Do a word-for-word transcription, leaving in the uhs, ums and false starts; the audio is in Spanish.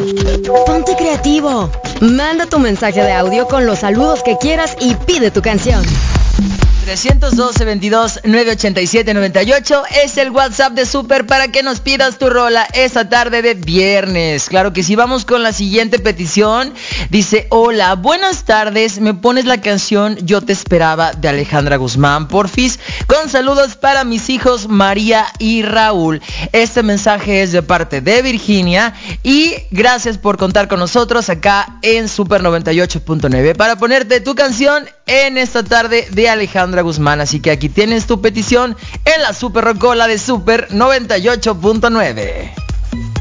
Ponte creativo. Manda tu mensaje de audio con los saludos que quieras y pide tu canción. trescientos doce, veintidós, novecientos ochenta y siete, noventa y ocho es el WhatsApp de Super para que nos pidas tu rola esta tarde de viernes. Claro que sí, vamos con la siguiente petición. Dice, hola, buenas tardes, me pones la canción Yo Te Esperaba de Alejandra Guzmán, porfis, con saludos para mis hijos María y Raúl. Este mensaje es de parte de Virginia y gracias por contar con nosotros acá en Super noventa y ocho punto nueve para ponerte tu canción en esta tarde de Alejandra Guzmán. Así que aquí tienes tu petición en la Super Rocola de Super noventa y ocho punto nueve.